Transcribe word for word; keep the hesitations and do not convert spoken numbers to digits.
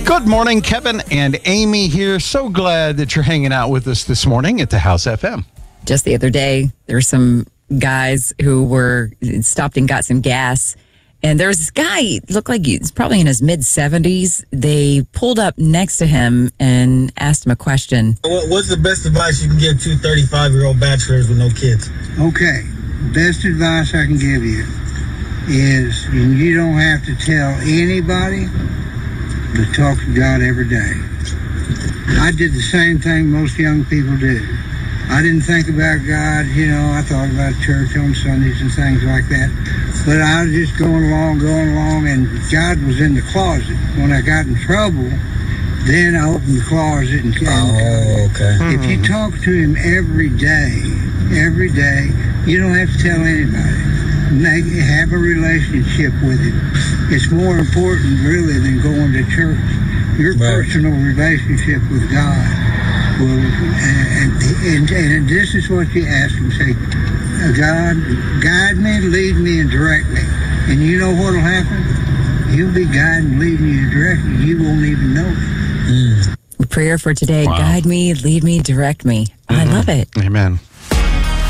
Good morning, Kevin and Amy here. So glad that you're hanging out with us this morning at the House F M. Just the other day, there were some guys who were stopped and got some gas. And there was this guy, looked like he's probably in his mid seventies. They pulled up next to him and asked him a question. What's the best advice you can give to thirty-five-year-old bachelors with no kids? Okay, best advice I can give you is you don't have to tell anybody, but talk to God every day. I did the same thing most young people do. I didn't think about God, you know, I thought about church on Sundays and things like that. But I was just going along, going along, and God was in the closet. When I got in trouble, then I opened the closet and came. Oh, okay. If you talk to him every day, every day, you don't have to tell anybody. Make, have a relationship with him. It's more important, really, than going to church. Your Right. personal relationship with God. Well, and, and, and this is what you ask him. Say, God, guide me, lead me, and direct me. And you know what will happen? He'll be guiding, leading you, directing you. You won't even know it. Prayer for today, Wow. guide me, lead me, direct me. I love it. Amen.